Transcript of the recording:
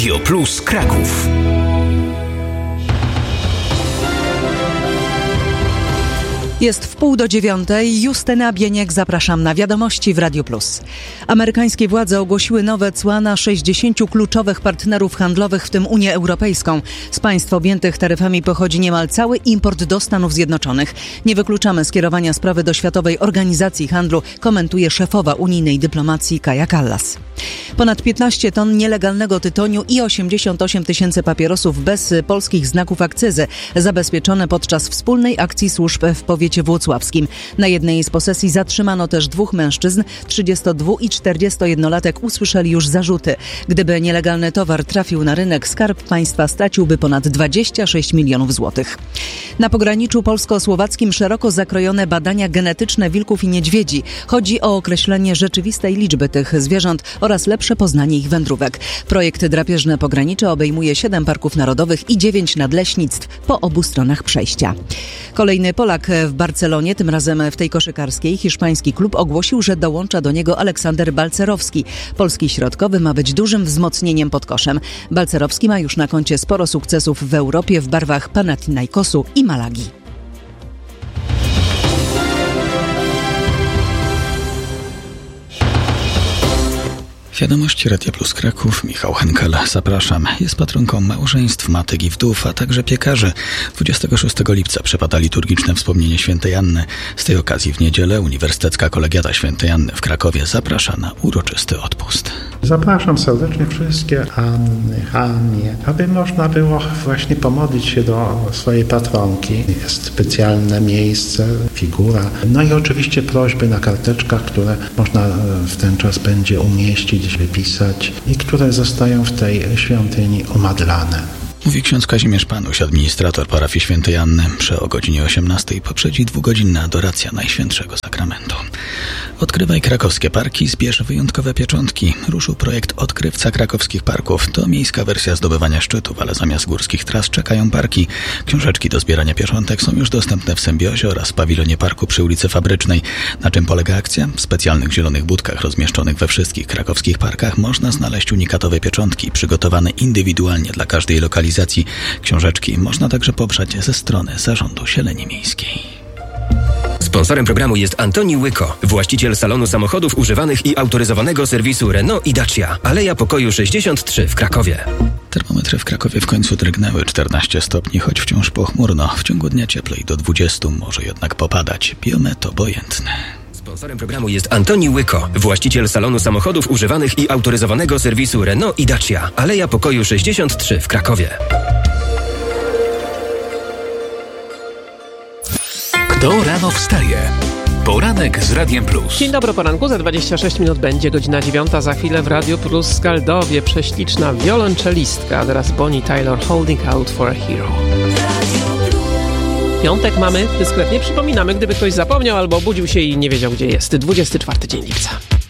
Radio Plus Kraków. Jest 8:30. Justyna Bieniek, zapraszam na wiadomości w Radio Plus. Amerykańskie władze ogłosiły nowe cła na 60 kluczowych partnerów handlowych, w tym Unię Europejską. Z państw objętych taryfami pochodzi niemal cały import do Stanów Zjednoczonych. Nie wykluczamy skierowania sprawy do Światowej Organizacji Handlu, komentuje szefowa unijnej dyplomacji Kaja Kallas. Ponad 15 ton nielegalnego tytoniu i 88 tysięcy papierosów bez polskich znaków akcyzy zabezpieczone podczas wspólnej akcji służb w powiecie włocławskim. Na jednej z posesji zatrzymano też dwóch mężczyzn. 32 i 41-latek usłyszeli już zarzuty. Gdyby nielegalny towar trafił na rynek, Skarb Państwa straciłby ponad 26 milionów złotych. Na pograniczu polsko-słowackim szeroko zakrojone badania genetyczne wilków i niedźwiedzi. Chodzi o określenie rzeczywistej liczby tych zwierząt oraz lepsze poznanie ich wędrówek. Projekt Drapieżne Pogranicze obejmuje 7 parków narodowych i 9 nadleśnictw po obu stronach przejścia. Kolejny Polak w Barcelonie, tym razem w tej koszykarskiej, hiszpański klub ogłosił, że dołącza do niego Aleksander Balcerowski. Polski środkowy ma być dużym wzmocnieniem pod koszem. Balcerowski ma już na koncie sporo sukcesów w Europie w barwach Panathinaikosu i Malagi. Wiadomości Radia Plus Kraków, Michał Henkel, zapraszam. Jest patronką małżeństw, matek i wdów, a także piekarzy. 26 lipca przypada liturgiczne wspomnienie świętej Anny. Z tej okazji w niedzielę Uniwersytecka Kolegiata Świętej Anny w Krakowie zaprasza na uroczysty odpust. Zapraszam serdecznie wszystkie Anny, Hanie, aby można było właśnie pomodlić się do swojej patronki. Jest specjalne miejsce, figura. No i oczywiście prośby na karteczkach, które można w ten czas będzie umieścić, wypisać i które zostają w tej świątyni omadlane. Mówi ksiądz Kazimierz Panuś, administrator parafii Świętej Anny. O godzinie 18 poprzedzi 2-godzinna adoracja Najświętszego Sakramentu. Odkrywaj krakowskie parki, zbierz wyjątkowe pieczątki. Ruszył projekt Odkrywca krakowskich parków. To miejska wersja zdobywania szczytów, ale zamiast górskich tras czekają parki. Książeczki do zbierania pieczątek są już dostępne w Symbiozie oraz w pawilonie parku przy ulicy Fabrycznej. Na czym polega akcja? W specjalnych zielonych budkach rozmieszczonych we wszystkich krakowskich parkach można znaleźć unikatowe pieczątki przygotowane indywidualnie dla każdej lokalizacji. Książeczki można także poprzeć ze strony Zarządu Zieleni Miejskiej. Sponsorem programu jest Antoni Łyko, właściciel salonu samochodów używanych i autoryzowanego serwisu Renault i Dacia. Aleja Pokoju 63 w Krakowie. Termometry w Krakowie w końcu drgnęły 14 stopni, choć wciąż pochmurno. W ciągu dnia cieplej do 20, może jednak popadać. Biometr obojętny. Sponsorem programu jest Antoni Łyko, właściciel salonu samochodów używanych i autoryzowanego serwisu Renault i Dacia. Aleja Pokoju 63 w Krakowie. Kto rano wstaje? Poranek z Radiem Plus. Dzień dobry, poranku, za 26 minut będzie godzina 9. Za chwilę w Radiu Plus Skaldowie prześliczna wiolonczelistka, a teraz Bonnie Tyler Holding Out for a Hero. Piątek mamy, dyskretnie przypominamy, gdyby ktoś zapomniał albo obudził się i nie wiedział, gdzie jest. 24 dzień lipca.